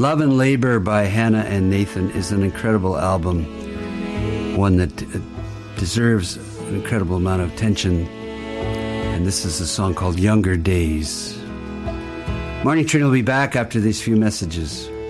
Love and Labor by Hannah and Nathan is an incredible album, one that deserves an incredible amount of attention. And this is a song called Younger Days. Morning Train will be back after these few messages.